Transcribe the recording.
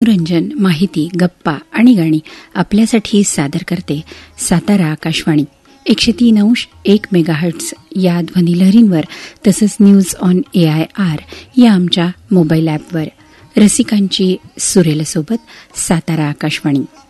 मनोरंजन, माहिती, गप्पा आणि गाणी आपल्यासाठी सादर करते सातारा आकाशवाणी 103.1 मेगाहर्ट्झ या ध्वनिलहरींवर, तसंच न्यूज ऑन AIR या आमच्या मोबाईल ॲपवर. रसिकांची सुरेल सोबत सातारा आकाशवाणी.